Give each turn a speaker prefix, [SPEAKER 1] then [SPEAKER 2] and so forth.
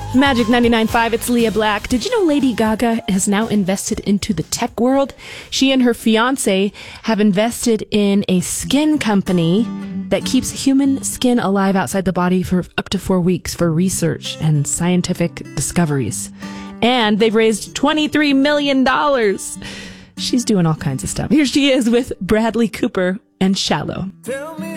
[SPEAKER 1] Magic 99.5, it's Leah Black. Did you know Lady Gaga has now invested into the tech world? She and her fiancé have invested in a skin company that keeps human skin alive outside the body for up to 4 weeks for research and scientific discoveries. And they've raised $23 million. She's doing all kinds of stuff. Here she is with Bradley Cooper and Shallow.
[SPEAKER 2] Tell me